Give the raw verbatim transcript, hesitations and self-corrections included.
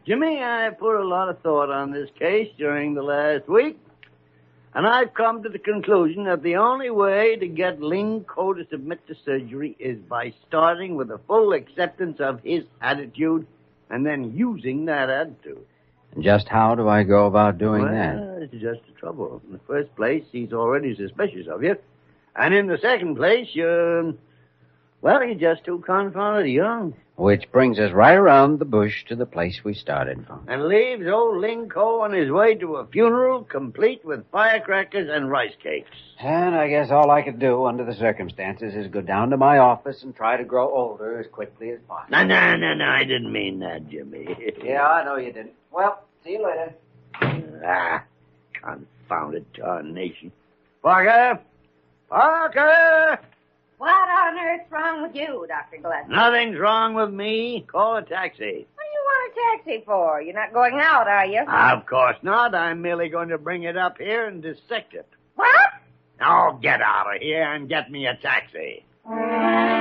Jimmy, I put a lot of thought on this case during the last week, and I've come to the conclusion that the only way to get Ling Ko to submit to surgery is by starting with a full acceptance of his attitude and then using that attitude. And just how do I go about doing well, that? Well, it's just the trouble. In the first place, he's already suspicious of you. And in the second place, you're... Well, you're just too confounded young. Which brings us right around the bush to the place we started from. And leaves old Ling Ko on his way to a funeral complete with firecrackers and rice cakes. And I guess all I could do under the circumstances is go down to my office and try to grow older as quickly as possible. No, no, no, no, I didn't mean that, Jimmy. Yeah, I know you didn't. Well, see you later. Ah, confounded tarnation. Parker! Parker! What on earth's wrong with you, Doctor Gillespie? Nothing's wrong with me. Call a taxi. What do you want a taxi for? You're not going out, are you? Of course not. I'm merely going to bring it up here and dissect it. What? Now get out of here and get me a taxi.